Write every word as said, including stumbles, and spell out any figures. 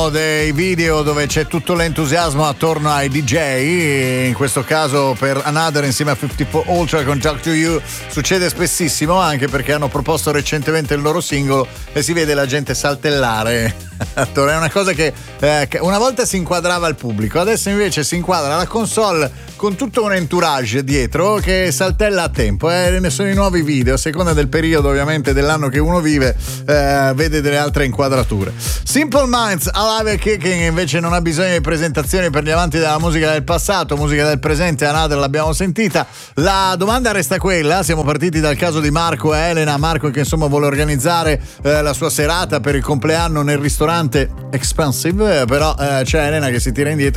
Dei video dove c'è tutto l'entusiasmo attorno ai D J, in questo caso per Another insieme a cinquantaquattro Ultra con Talk to You succede spessissimo, anche perché hanno proposto recentemente il loro singolo e si vede la gente saltellare attorno. È una cosa che, eh, che una volta si inquadrava il pubblico, adesso invece si inquadra la console con tutto un entourage dietro che saltella a tempo, eh. Ne sono i nuovi video, a seconda del periodo ovviamente dell'anno che uno vive, eh, vede delle altre inquadrature. Simple Minds, Alive and Kicking invece non ha bisogno di presentazioni per gli amanti della musica del passato, musica del presente. Another l'abbiamo sentita. La domanda resta quella, siamo partiti dal caso di Marco e Elena. Marco che insomma vuole organizzare eh, la sua serata per il compleanno nel ristorante Expensive, però eh, c'è Elena che si tira indietro